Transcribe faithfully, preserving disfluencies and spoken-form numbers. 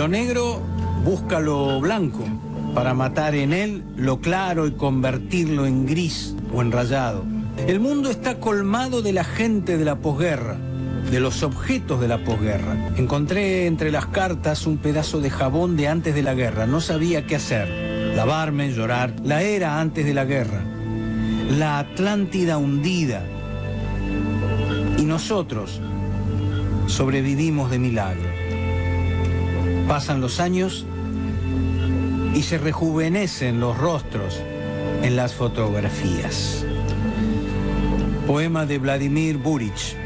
Lo negro busca lo blanco para matar en él lo claro y convertirlo en gris o en rayado. El mundo está colmado de la gente de la posguerra, de los objetos de la posguerra. Encontré entre las cartas un pedazo de jabón de antes de la guerra. No sabía qué hacer. Lavarme, llorar. La era antes de la guerra. La Atlántida hundida. Y nosotros sobrevivimos de milagro. Pasan los años y se rejuvenecen los rostros en las fotografías. Poema de Vladimir Burić.